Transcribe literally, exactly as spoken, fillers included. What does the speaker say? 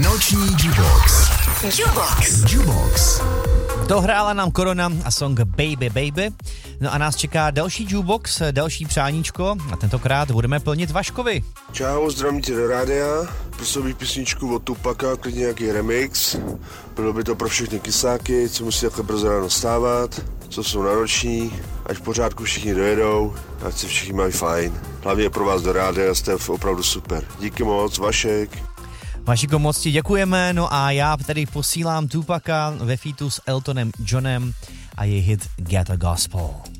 Noční Jukebox. Jukebox. Jukebox. Dohrála nám Korona a song Baby Baby. No a nás čeká další Jukebox, další přáníčko a tentokrát budeme plnit Vaškovi. Čau, zdravím tě do rádia. Prosil bych písničku od Tupaka, klidně nějaký remix. Bylo by to pro všechny kysáky, co musí takhle brzo ráno stávat, co jsou nároční, ať v pořádku všichni dojedou, ať se všichni mají fajn. Hlavně pro vás do rádia, jste opravdu super. Díky moc, Vašek. Vašiko, moc ti děkujeme, no a já tedy posílám Tupaka ve featu s Eltonem Johnem a jej hit Get a Gospel.